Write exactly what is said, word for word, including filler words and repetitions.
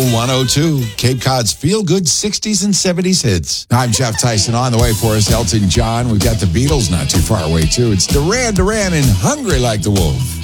one oh two, Cape Cod's feel-good sixties and seventies hits. I'm Jeff Tyson. On the way for us, Elton John. We've got the Beatles not too far away, too. It's Duran Duran and Hungry Like the Wolf.